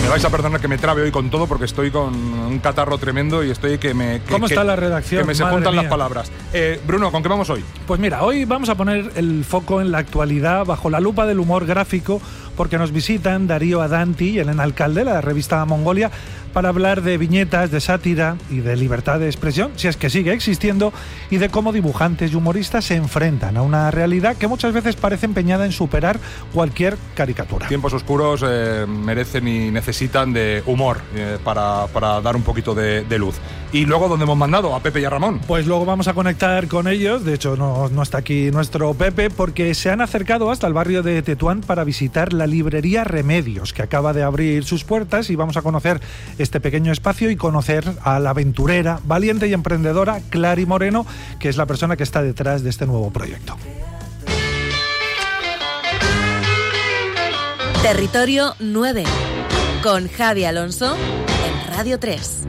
Me vais a perdonar que me trabe hoy con todo porque estoy con un catarro tremendo y estoy ¿Cómo está la redacción? Que me se juntan las palabras. Bruno, ¿con qué vamos hoy? Pues mira, hoy vamos a poner el foco en la actualidad bajo la lupa del humor gráfico, porque nos visitan Darío Adanti y Elena Alcalde, la revista Mongolia, para hablar de viñetas, de sátira y de libertad de expresión, si es que sigue existiendo, y de cómo dibujantes y humoristas se enfrentan a una realidad que muchas veces parece empeñada en superar cualquier caricatura. Tiempos oscuros merecen y necesitan de humor para dar un poquito de luz. ¿Y luego dónde hemos mandado? ¿A Pepe y a Ramón? Pues luego vamos a conectar con ellos. De hecho, no está aquí nuestro Pepe, porque se han acercado hasta el barrio de Tetuán para visitar la librería Remedios, que acaba de abrir sus puertas, y vamos a conocer este pequeño espacio y conocer a la aventurera, valiente y emprendedora Clary Moreno, que es la persona que está detrás de este nuevo proyecto. Territorio 9, con Javi Alonso en Radio 3.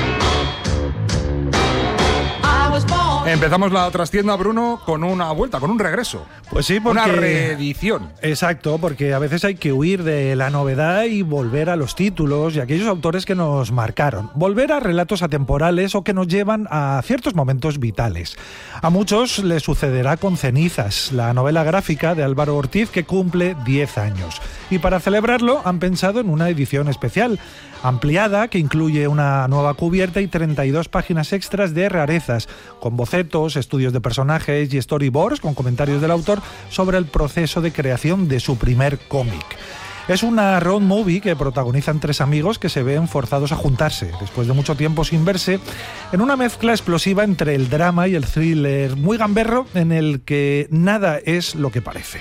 Empezamos la trastienda, Bruno, con una vuelta, con un regreso. Pues sí, porque... una reedición. Exacto, porque a veces hay que huir de la novedad y volver a los títulos y a aquellos autores que nos marcaron. Volver a relatos atemporales o que nos llevan a ciertos momentos vitales. A muchos les sucederá con Cenizas, la novela gráfica de Álvaro Ortiz, que cumple 10 años. Y para celebrarlo han pensado en una edición especial, ampliada, que incluye una nueva cubierta y 32 páginas extras de rarezas, con bocetos, estudios de personajes y storyboards con comentarios del autor sobre el proceso de creación de su primer cómic. Es una road movie que protagonizan 3 amigos que se ven forzados a juntarse, después de mucho tiempo sin verse, en una mezcla explosiva entre el drama y el thriller muy gamberro, en el que nada es lo que parece.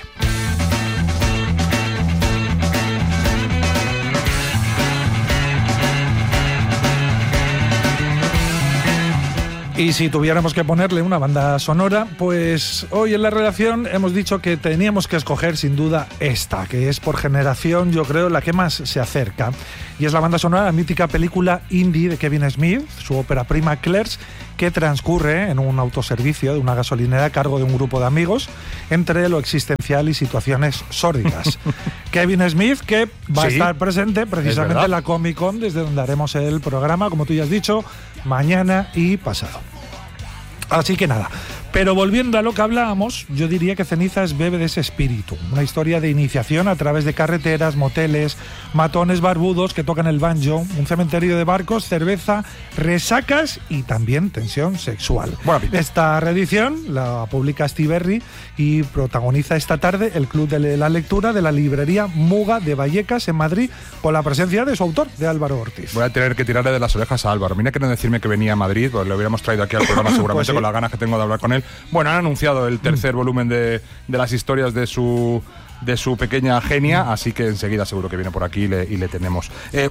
Y si tuviéramos que ponerle una banda sonora, pues hoy en la redacción hemos dicho que teníamos que escoger sin duda esta, que es por generación, yo creo, la que más se acerca. Y es la banda sonora de la mítica película indie de Kevin Smith, su ópera prima Clerks, que transcurre en un autoservicio de una gasolinera a cargo de un grupo de amigos, entre lo existencial y situaciones sórdidas. Kevin Smith, que va a estar presente precisamente en la Comic Con, desde donde haremos el programa, como tú ya has dicho, mañana y pasado. Así que nada, pero volviendo a lo que hablábamos, yo diría que Cenizas bebe de ese espíritu, una historia de iniciación a través de carreteras, moteles, matones barbudos que tocan el banjo, un cementerio de barcos, cerveza, resacas y también tensión sexual. Esta reedición la publica Steve Berry y protagoniza esta tarde el Club de la Lectura de la librería Muga de Vallecas en Madrid, con la presencia de su autor, de Álvaro Ortiz. Voy a tener que tirarle de las orejas a Álvaro. Mira que no decirme que venía a Madrid, pues le hubiéramos traído aquí al programa seguramente pues sí, con las ganas que tengo de hablar con él. Bueno, han anunciado el tercer volumen de las historias de su pequeña genia, así que enseguida seguro que viene por aquí y le tenemos.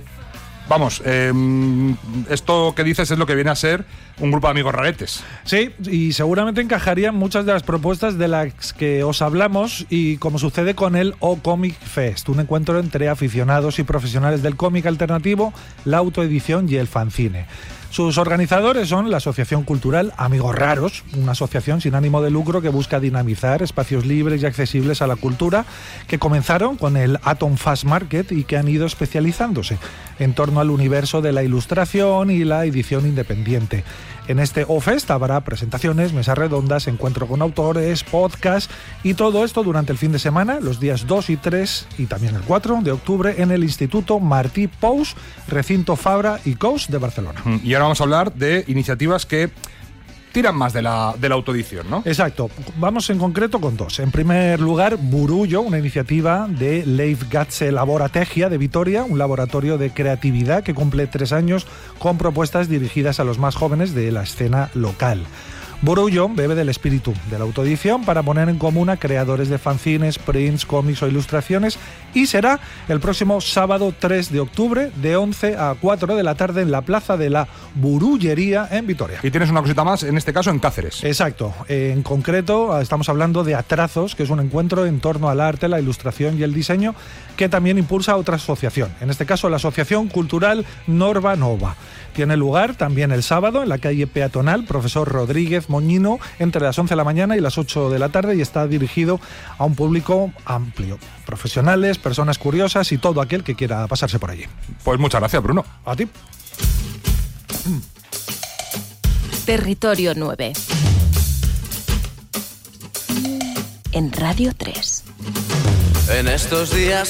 Esto que dices es lo que viene a ser un grupo de amigos raretes. Sí, y seguramente encajarían muchas de las propuestas de las que os hablamos, y como sucede con el O-Comic Fest, un encuentro entre aficionados y profesionales del cómic alternativo, la autoedición y el fanzine. Sus organizadores son la Asociación Cultural Amigos Raros, una asociación sin ánimo de lucro que busca dinamizar espacios libres y accesibles a la cultura, que comenzaron con el Atom Fast Market y que han ido especializándose en torno al universo de la ilustración y la edición independiente. En este O-Fest habrá presentaciones, mesas redondas, encuentro con autores, podcast y todo esto durante el fin de semana, los días 2 y 3 y también el 4 de octubre en el Instituto Martí Pous, Recinto Fabra y Cous de Barcelona. Y ahora vamos a hablar de iniciativas que tiran más de la autoedición, ¿no? Exacto. Vamos en concreto con 2. En primer lugar, Burullo, una iniciativa de Leif Gatze Laborategia de Vitoria, un laboratorio de creatividad que cumple 3 años con propuestas dirigidas a los más jóvenes de la escena local. Burullo bebe del espíritu de la autoedición para poner en común a creadores de fanzines, prints, cómics o ilustraciones, y será el próximo sábado 3 de octubre de 11 a 4 de la tarde en la Plaza de la Burullería en Vitoria. Y tienes una cosita más, en este caso en Cáceres. Exacto. En concreto estamos hablando de Atrazos, que es un encuentro en torno al arte, la ilustración y el diseño, que también impulsa otra asociación, en este caso la Asociación Cultural Norva Nova. Tiene lugar también el sábado en la calle peatonal Profesor Rodríguez Moñino entre las 11 de la mañana y las 8 de la tarde y está dirigido a un público amplio. Profesionales, personas curiosas y todo aquel que quiera pasarse por allí. Pues muchas gracias, Bruno. A ti. Territorio 9. En Radio 3. En estos días